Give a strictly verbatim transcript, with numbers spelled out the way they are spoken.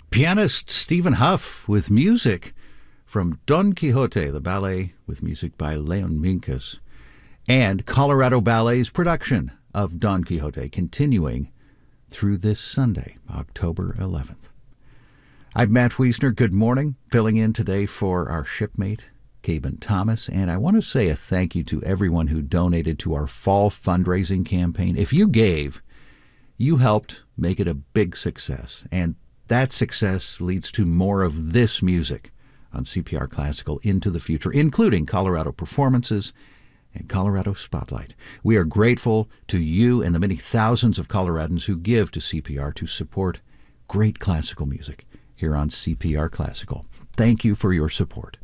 Pianist Stephen Huff with music from Don Quixote, the ballet with music by Leon Minkus, and Colorado Ballet's production of Don Quixote continuing through this Sunday, October eleventh. I'm Matt Wiesner. Good morning. Filling in today for our shipmate, Caben Thomas, and I want to say a thank you to everyone who donated to our fall fundraising campaign. If you gave, you helped make it a big success, and that success leads to more of this music on C P R Classical into the future, including Colorado performances and Colorado Spotlight. We are grateful to you and the many thousands of Coloradans who give to C P R to support great classical music here on C P R Classical. Thank you for your support.